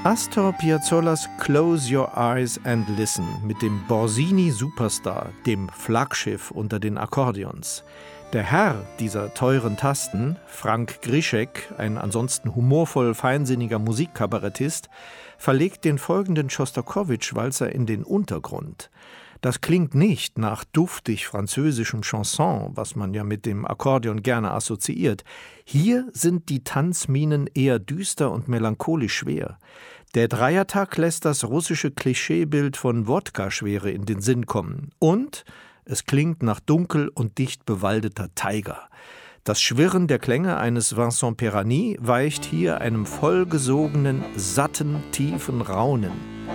Astor Piazzolas Close Your Eyes and Listen mit dem Borsini Superstar, dem Flaggschiff unter den Akkordeons. Der Herr dieser teuren Tasten, Frank Grischek, ein ansonsten humorvoll feinsinniger Musikkabarettist, verlegt den folgenden Schostakowitsch-Walzer in den Untergrund. Das klingt nicht nach duftig französischem Chanson, was man ja mit dem Akkordeon gerne assoziiert. Hier sind die Tanzminen eher düster und melancholisch schwer. Der Dreiertakt lässt das russische Klischeebild von Wodka-Schwere in den Sinn kommen. Und es klingt nach dunkel und dicht bewaldeter Taiga. Das Schwirren der Klänge eines Vincent Perani weicht hier einem vollgesogenen, satten, tiefen Raunen.